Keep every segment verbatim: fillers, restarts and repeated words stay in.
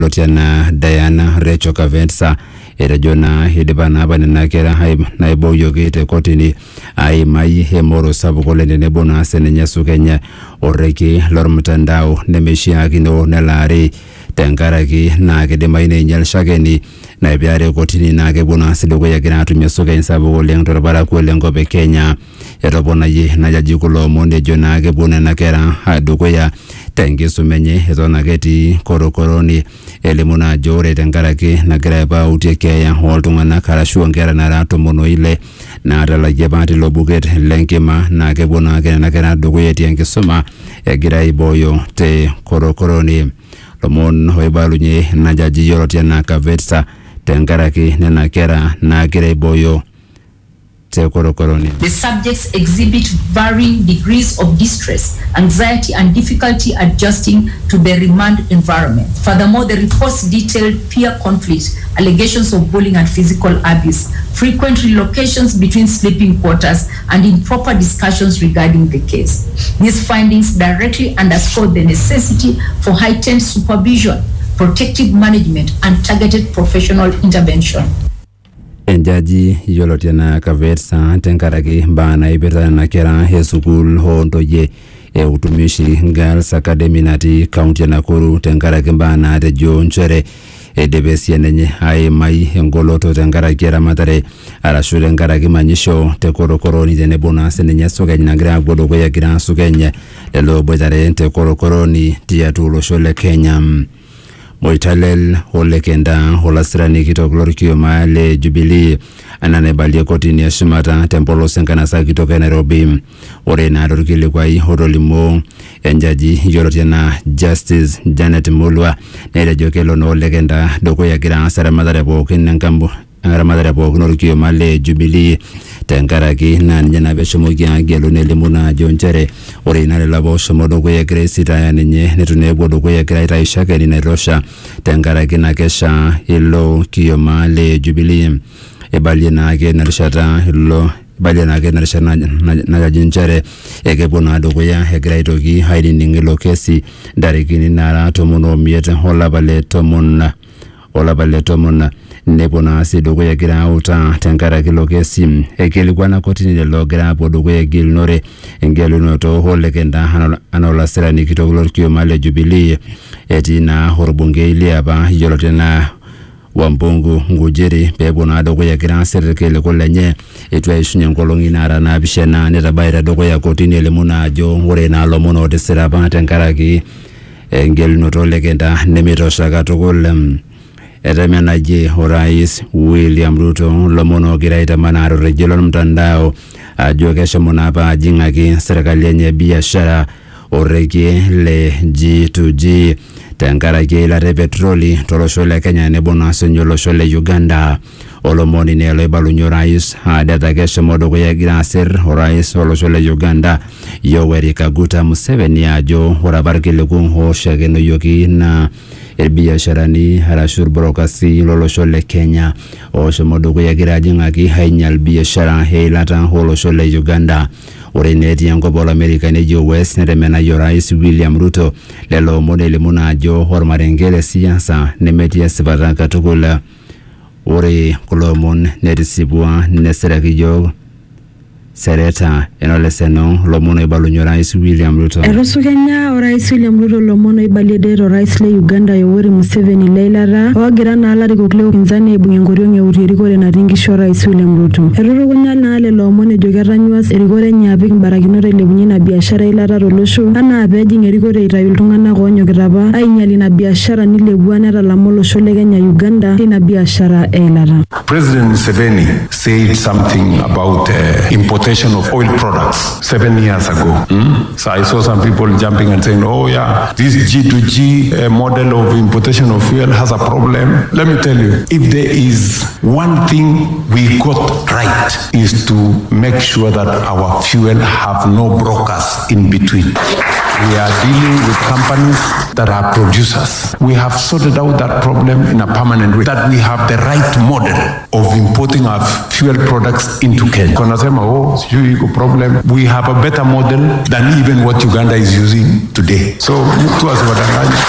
Lotiana Diana Recho Kavensa erejona hidibana banana kera hay naibo yogete kotini ay mai hemoro sabukole nebona senenya sukenya oreki lormtandao nemeshia kino nelari tengaraki na kedemaine nyal shageni na biare kotini na kebona sidogo ya kinatu mesuke sabukole ngtorabara kwele ngobe Kenya erobona ye na jajikulo monde jona kebona na kera hadugo ya tengisu menye ezona geti korokoroni elimuna jore tengaraki na greba uteke ya holtungana karashu ngera na rato mono ile na atala jebati lobuget lenkema na kebona kena na kena dugo yeti engisuma egira iboyo te korokoroni lomon hoibalunye na jaji yorotia na kavetsa tengaraki nena kera na gira iboyo. The subjects exhibit varying degrees of distress, anxiety, and difficulty adjusting to the remand environment. Furthermore, the reports detailed peer conflict, allegations of bullying and physical abuse, frequent relocations between sleeping quarters, and improper discussions regarding the case. These findings directly underscore the necessity for heightened supervision, protective management, and targeted professional intervention. Enjaji yolotiana kavetsa tenkaraki bana ibeta na kera he school ho ndoye e utumishi Girls Academy nati county Nakuru tenkaraki bana de jonchore e debesi nenye ai mai ngoloto tenkaraki ramatare arashure tenkaraki manyisho te korokoroni de nebona senenya soganya nagira godo ko yagira sugenya lelo bojare te korokoroni tiatulo shole Kenya. Moitalel holekenda holasirani kitoklorikio maale Jubilee anane balie kotini ya Shimata tempolo senkana sa kitoka Nairobi ore na dorikili kwa hii horolimo enjaji yorotiana Justice Janet Mulwa nere jokelo no legenda doko ya gira asara madare bokin nankambu angara madare bokin norikio maale Jubilee tenkaraki na njana beshomogi angelo nelimuna jonchere ore na labo shomodo ko ya Grace ta nenye netunebo doko ya Grace Ishaka ni Nairosha tenkaraki na kesha hilo kiyoma le Jubilee ebalie na ke narishata hilo balie na ke narishana na jinjare ekebona doko ya Grace toki haidi ningilo kesi darikini nara tomono miete hola bale tomona hola bale tomona nebona sidogo ya gira uta tenkara kilo kesi ekilikuwa na kotini lelo gira podogo ya gil nore engelu noto holekenda anola serani kitogolorikio male Jubilee eti na horbunge ili aba yolotena wambungu ngujiri pebona dogo ya gira serikele kolenye etwa ishunya ngolongi nara na bishena netabaira dogo ya kotini elemuna jo ore na lomono de seraba tenkara ki engelu noto lekenda nemitosha katogolem Etamena je Rais William Ruto lomono giraita manaro rejelo mtandao ajokesha monapa jingaki serikali yenye biashara orege le G two G tenkaraki la petroli toloshole Kenya nebona senyolo shole Uganda olomoni nelo ibalunyo rais adata kesha modogo ya girasir rais oloshole Uganda Yoweri Kaguta Museveni ajo orabarkile kunho shageno yoki na biashara ni harashur brokasi loloshole Kenya o shomodogo ya girajingaki hainyal biashara heilata holoshole Uganda ore neti yango bola America ne U S neremena yo Rais William Ruto lelo modele muna jo hormarengele siasa nemetia sibaraka tukula ore kolomon netisibwa neseraki jo Sereta enoleseno lomono ibalunyo Rais William Ruto. Erosu Kenya Rais William Ruto lomono ibalidero Rais le Uganda Yoweri Museveni leilara wagira na alari kokleo kinzani ibungengoriyo ngeuriri na ringisho Rais William Ruto. Eroro kunya na ale lomono jogeranywas erikore nyapik mbarakinore lebunye na biashara ilara rolosho ana apeji ngerikore itayu iltung'anak oonyokita ainyali na biashara nilebuana talamolo shole Kenya Uganda ina biashara eilara. President Museveni said something about uh, importation of oil products seven years ago. Mm? So I saw some people jumping and saying, oh yeah, this G two G uh, model of importation of fuel has a problem. Let me tell you, if there is one thing we got right is to make sure that our fuel have no brokers in between. We are dealing with companies that are producers. We have sorted out that problem in a permanent way, that we have the right model of importing our fuel products into Kenya. Konasema, oh, you problem. We have a better model than even what Uganda is using today. So, mtu asiwadanganye.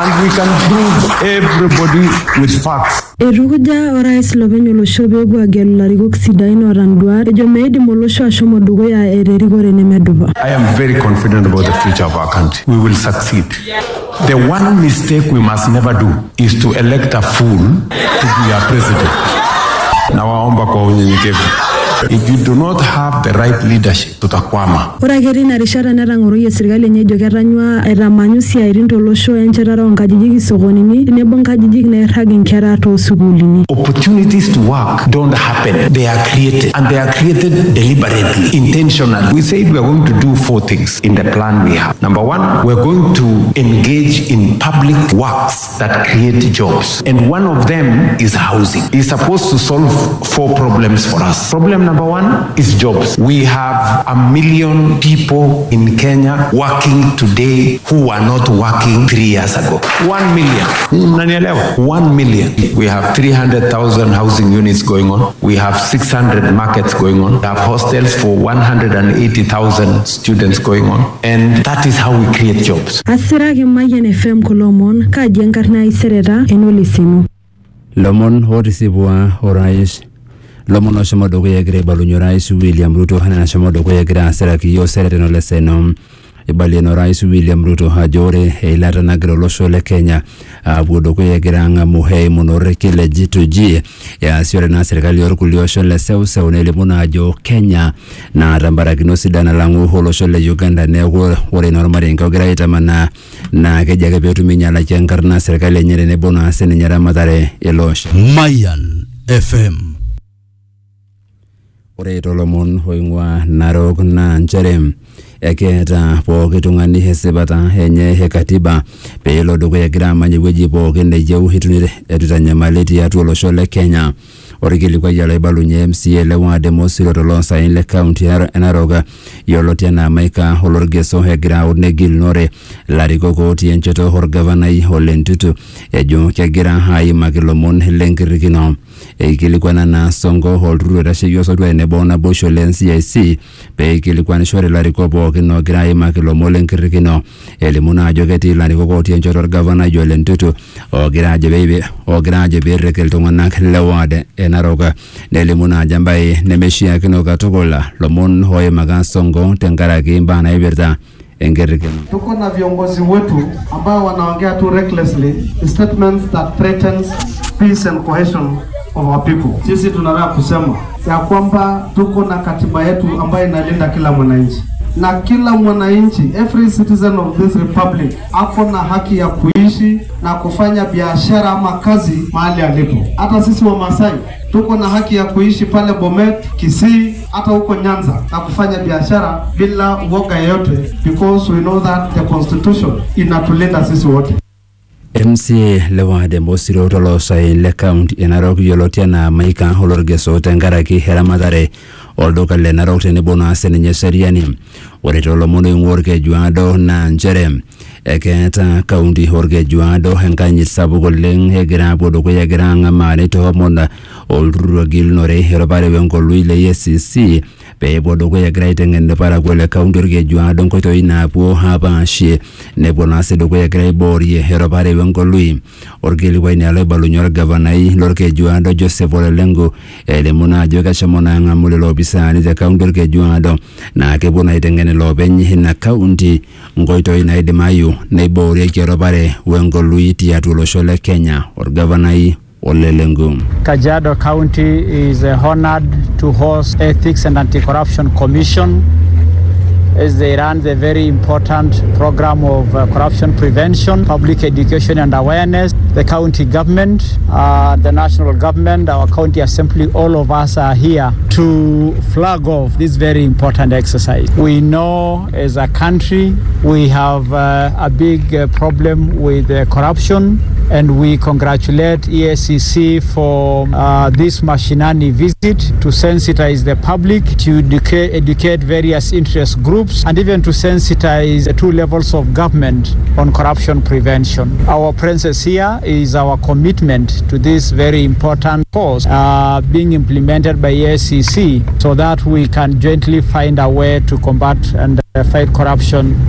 and we can prove everybody with facts. Erukuja orais lopeny olosho peepuo agelu larikok sidain oranduar ejo meidim olosho ashomo dukuya ererikore nemedupa. I am very confident about the future of our country. We will succeed. The one mistake we must never do is to elect a fool to be our president. Na waomba kwa unyenyekevu. If you do not have the right leadership, tutakwama. Ore ake tina rishata netang'oroyie serikali enye ejo ketanyua aitamanyu siaitin tolosho enchetare oonkajijik isokonini tenebo nkajijik nairrag inkera toosukuulini. Opportunities to work don't happen. They are created, and they are created deliberately, intentionally. We said we are going to do four things in the plan we have. Number one, we are going to engage in public works that create jobs. And one of them is housing. It's supposed to solve four problems for us. Problem number one is jobs. We have a million people in Kenya working today who are not working three years ago. One million. One million. We have three hundred thousand housing units going on. We have six hundred markets going on. We have hostels for one hundred eighty thousand students going on. And that is how we create jobs. Asira Mayan F M Kolomon, kaji enkarna isereta enolisimu. Lomon hotisibwa orais. Lomon oshomo dukuya egira aibalunye orais William Ruto hana oshomo dukuya egira asiraki yo sereten oleseno. Ibalien orais William Ruto ajo ore eilata nagira olosho le Kenya apuo dukuya egira ang'amu heimu orrekie G two G easiore naa serikali orkulie osho le seuseu nelimu naa ajo Kenya naata mbarakino sidan alang'u olosho le Uganda neeku ore ina ormarenke ogira aitamanaa naa kejo ake peetum ainyalaki enkarna serikali enye tenebo naa sininye eramatare ele osho. Mayan F M. Ore tolomon oing'ua Narok naa nchere ekeeta pooki tung'ani esipata enye ekatiba peelo dukuya egira amany ewueji pookin neyieu etutanyamali tiatua olosho le Kenya. Orkilikuai olaibalunye M C A le ward Mosiro toloosaen le kaunti e Narok yioloti enaa Maika olorgeso egira aut negilunore larikok otii enchoto orgavanai Ole Ntutu ejo kegira aimaki ilomon lenkirrikino. Eikilikuana naa Sonko olturrur oitasheki osotua enebo naboisho le N C I C pee ikilikuanishore larikok pookin ogira aimaki ilomon lenkirrikino. Elimu naa ajo ketii larikok otii enchoto orgavanai Ole Ntutu ogira ajo pee ogira ajo peerrek iltung'anak le ward Narok. Nelimu naa ajo embaye nemeishiakino katukul lomon oimaka Sonko tenkaraki imbaa naipirta enkirrikino. Tuko na viongozi wetu ambao wanaongea tu recklessly statements that threatens peace and cohesion of our people. Sisi tunataka kusema ya kwamba tuko na katiba yetu ambayo inalinda kila mwananchi. Na kila mwananchi, every citizen of this republic ako na haki ya kuishi na kufanya biashara ama kazi mahali alipo. Hata sisi wa Masai tuko na haki ya kuishi pale Bomet, Kisii, hata huko Nyanza na kufanya biashara bila uoga yoyote, because we know that the constitution inatulinda sisi wote. M C A le ward Mosiro toloosaen le kaunti e Narok yioloti enaa Maika olorgeso tenkaraki eramatare olduka le Narok tenebo naa sininye seriani. Ore tolomon oing'ua Orkejuado naa nchere ekeeta kaunti Orkejuado enkanyit sapuk oleng egira apuo dukuya egira ang'amaa neitoomon olturrur ogilunore erupare wenkoloi le E C C peepuo dukuya egira aiteng'en irparakuo le kaunti Orkejuado nkoitoi naapuo apaashie nepuo naa sii dukuya egira aiboorie erupare wenkoloi. Orkilikuai naa loibalunye orgavanai lorkejuado Joseph Ole Lenku elimu naa ajo keshomo naa ang'amu lelo opisaani te kaunti Orkejuado naa kepuo naa aiteng'en iloopeny ina kaunti nkoitoi naidimayu neiboorieki erupare wenkoloi tiatua olosho le Kenya. Orgavanai Ole Lenku. Kajiado County is uh, honored to host Ethics and Anti-Corruption Commission as they run the very important program of uh, corruption prevention, public education and awareness. The county government, uh, the national government, our county assembly, all of us are here to flag off this very important exercise. We know as a country we have uh, a big uh, problem with uh, corruption, and we congratulate E A C C for uh, this Mashinani visit to sensitize the public, to educate, educate various interest groups, and even to sensitize the two levels of government on corruption prevention. Our presence here is our commitment to this very important cause uh, being implemented by E A C C so that we can jointly find a way to combat and uh, fight corruption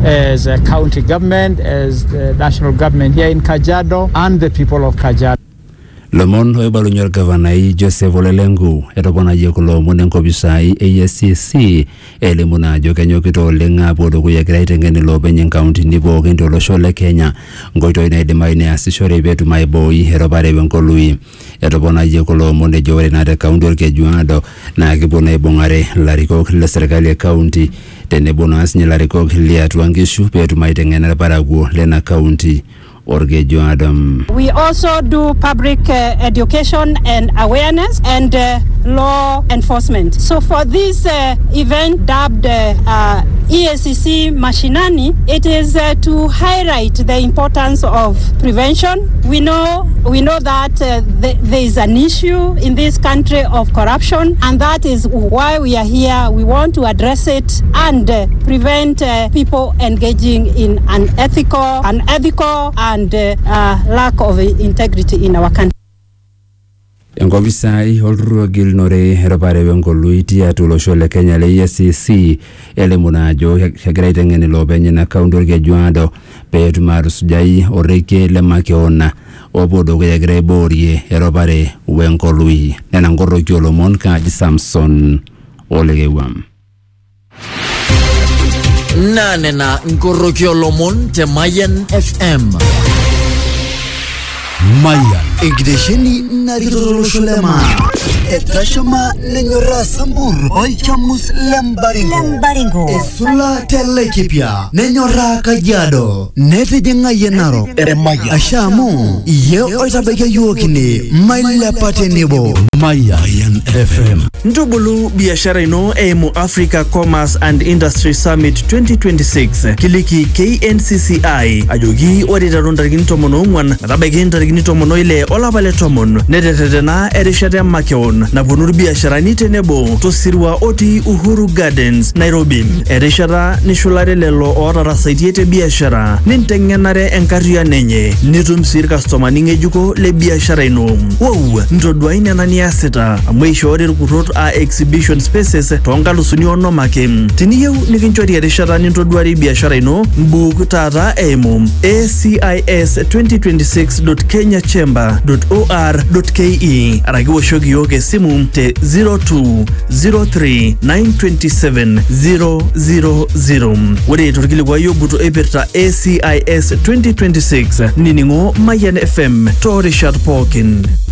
as a county government, as the national government here in Kajiado, and the people of Kajiado. Lomon oibalunyor gavanai Joseph Olelengu etoponayie kulo omon enkopisai A S C C elimu naajo kenyokita oleng aapuo dukuya egira aiteng'en iloopeny inkauntini pookin tolosho le Kenya nkoitoi naidimayu neasishore peetum aibooi eropare wenkului. Etoponayie kulo omon ejo ore naa te kaunti orkejuado naa kepuo naa aibung'are ilarikok le serkali e kaunti tenebo naa sinye ilarikok liatua nkishu peetum aiteng'ena irparakuo lena kaunti. We also do public uh, education and awareness and uh, law enforcement. So for this uh, event dubbed uh, uh, E A C C Mashinani, it is uh, to highlight the importance of prevention. We know we know that uh, th- there is an issue in this country of corruption, and that is why we are here. We want to address it and uh, prevent uh, people engaging in unethical, unethical and uh, uh, lack of integrity in our country. Enkopisai olturrur gilnore eropare wenkului tiatua olosho le Kenya le E A C C elimu naajo kegira aiteng'en iloopeny ina kaunti orkejuado peetum atusujai orekie le makeon opuo dukuya egira aiboorie eropare wenkului. Nena nkoroki olomon kaaji Samson Olekewam. Na nena nkoroki olomon te Mayan F M. Mayan Egdesheni Nariro Sholema Etashama Nenyora Sambur Oichamus Lembaringo Lembaringo Esula Telekipia Nenyora Kajiado Nete Jenga Yenaro Maya Ashamu Ye Oitabeke Yuokini Maila Patenebo Mayan F M. Ndubulu biashara ino emu Africa Commerce and Industry Summit twenty twenty-six kiliki K N C C I ajogi orita rondarigini tomono ongwan natabeki ndarigini tomono ile olapale tomon netetetena erishate makeon naponuru biasharani tenebo tosirwa oti Uhuru Gardens Nairobi. Erishata nishulare lelo otarasaitie te biashara ninteng'enare enkarriano enye nitum sii irkastomani ng'ejuko le biashara ino. Wow, ntodua ina niasita amu ishoori irkurrot a exhibition spaces toonkalusuni onom ake. Teniyieu nikinchori erishata nintoduari biashara ino mbuuk taata eimu A C I S twenty twenty-six dot kenya chamber dot or dot ke araki woshoki yiok esimu te zero two zero three nine two seven zero zero zero. Ore torkilikuai obuto eipirta A C I S twenty twenty-six nining'o Mayan F M toorishat pookin.